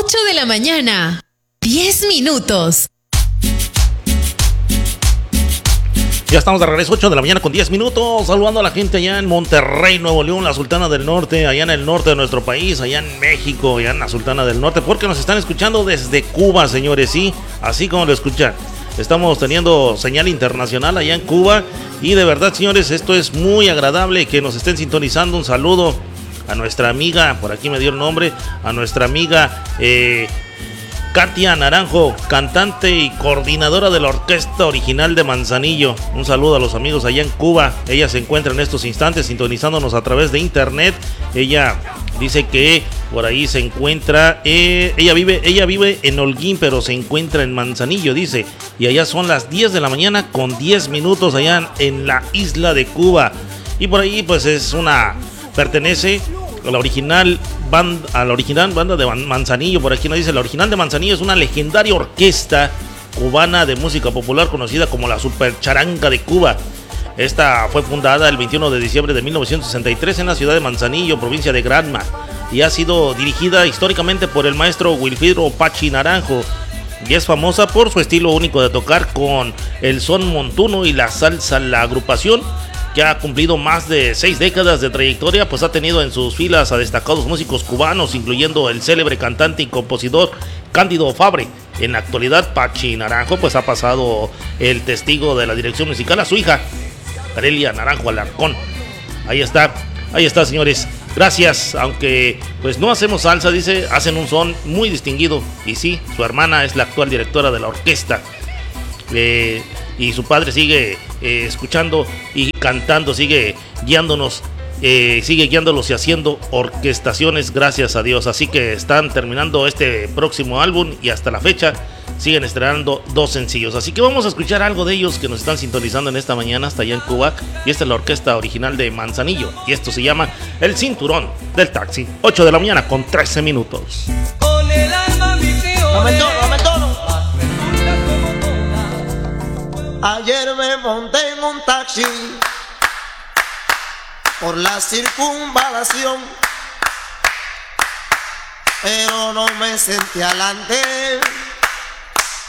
8 de la mañana, 10 minutos. Ya estamos de regreso, 8 de la mañana con 10 minutos, saludando a la gente allá en Monterrey, Nuevo León, la Sultana del Norte, allá en el norte de nuestro país, allá en México, allá en la Sultana del Norte, porque nos están escuchando desde Cuba, señores, sí, así como lo escuchan. Estamos teniendo señal internacional allá en Cuba y de verdad, señores, esto es muy agradable que nos estén sintonizando. Un saludo a nuestra amiga, por aquí me dio el nombre, a nuestra amiga Katia Naranjo, cantante y coordinadora de la Orquesta Original de Manzanillo. Un saludo a los amigos allá en Cuba. Ella se encuentra en estos instantes sintonizándonos a través de internet. Ella dice que por ahí se encuentra, ella vive en Holguín, pero se encuentra en Manzanillo, dice. Y allá son las 10 de la mañana con 10 minutos allá en la isla de Cuba. Y por ahí pues pertenece a la original banda de Manzanillo. Por aquí nos dice: la original de Manzanillo es una legendaria orquesta cubana de música popular conocida como la Super Charanga de Cuba. Esta fue fundada el 21 de diciembre de 1963 en la ciudad de Manzanillo, provincia de Granma, y ha sido dirigida históricamente por el maestro Wilfrido Pachi Naranjo, y es famosa por su estilo único de tocar con el son montuno y la salsa. La agrupación, que ha cumplido más de 6 décadas de trayectoria, pues ha tenido en sus filas a destacados músicos cubanos, incluyendo el célebre cantante y compositor Cándido Fabre. En la actualidad, Pachi Naranjo pues ha pasado el testigo de la dirección musical a su hija, Carelia Naranjo Alarcón. Ahí está, señores. Gracias, aunque pues no hacemos salsa, dice, hacen un son muy distinguido. Y sí, su hermana es la actual directora de la orquesta. Y su padre sigue escuchando y cantando, sigue guiándolos y haciendo orquestaciones, gracias a Dios. Así que están terminando este próximo álbum y hasta la fecha siguen estrenando 2 sencillos. Así que vamos a escuchar algo de ellos que nos están sintonizando en esta mañana hasta allá en Cuba. Y esta es la orquesta original de Manzanillo y esto se llama El Cinturón del Taxi. 8 de la mañana con 13 minutos. Con el alma mi tío. Momento. Ayer me monté en un taxi por la circunvalación, pero no me senté adelante